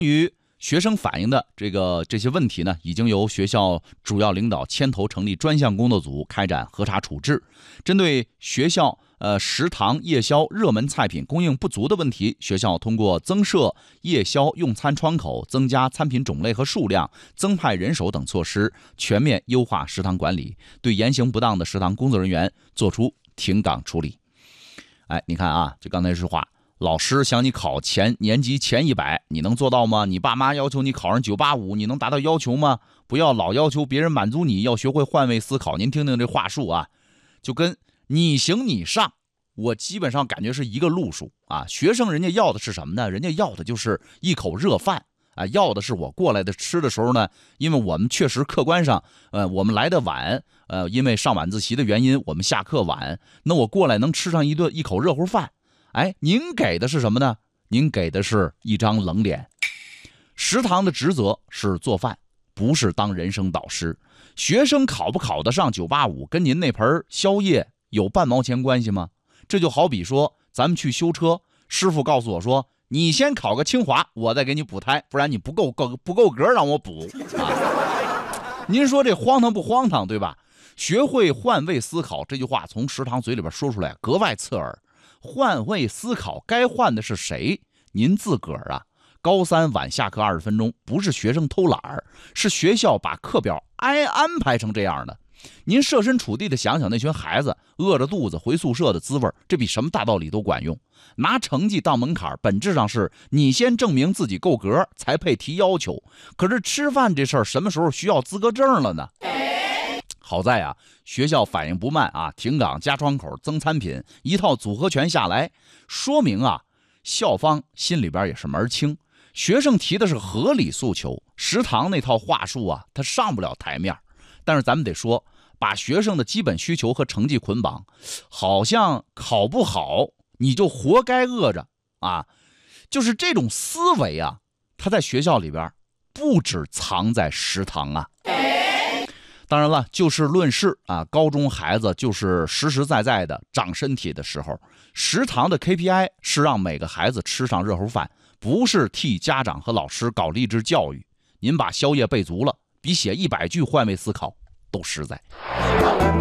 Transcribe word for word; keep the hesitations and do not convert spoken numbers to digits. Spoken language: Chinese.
于学生反映的这个这些问题呢，已经由学校主要领导牵头成立专项工作组开展核查处置。针对学校呃食堂夜宵热门菜品供应不足的问题，学校通过增设夜宵用餐窗口、增加餐品种类和数量、增派人手等措施，全面优化食堂管理，对言行不当的食堂工作人员作出停岗处理。哎，你看啊，就刚才这句话。老师想你考前年级前一百，你能做到吗？你爸妈要求你考上九八五，你能达到要求吗？不要老要求别人满足你，要学会换位思考。您听听这话术啊，就跟你行你上，我基本上感觉是一个路数啊。学生人家要的是什么呢？人家要的就是一口热饭啊，要的是我过来的吃的时候呢，因为我们确实客观上，呃，我们来的晚，呃，因为上晚自习的原因，我们下课晚，那我过来能吃上一顿一口热乎饭。哎，您给的是什么呢？您给的是一张冷脸。食堂的职责是做饭，不是当人生导师。学生考不考得上九八五，跟您那盆宵夜有半毛钱关系吗？这就好比说，咱们去修车，师傅告诉我说，你先考个清华，我再给你补胎，不然你不够够不够格让我补啊。您说这荒唐不荒唐，对吧？学会换位思考这句话从食堂嘴里边说出来，格外刺耳。换位思考，该换的是谁？您自个儿啊！高三晚下课二十分钟，不是学生偷懒儿，是学校把课表挨安排成这样的。您设身处地的想想，那群孩子饿着肚子回宿舍的滋味，这比什么大道理都管用。拿成绩当门槛，本质上是你先证明自己够格，才配提要求。可是吃饭这事儿，什么时候需要资格证了呢？好在啊，学校反应不慢啊，停岗、加窗口、增餐品，一套组合拳下来，说明啊，校方心里边也是门清。学生提的是合理诉求，食堂那套话术啊，它上不了台面。但是咱们得说，把学生的基本需求和成绩捆绑，好像考不好你就活该饿着啊，就是这种思维啊，它在学校里边不止藏在食堂啊。当然了，就事论事啊，高中孩子就是实实在在的长身体的时候，食堂的 K P I 是让每个孩子吃上热乎饭，不是替家长和老师搞励志教育。您把宵夜备足了，比写一百句换位思考都实在。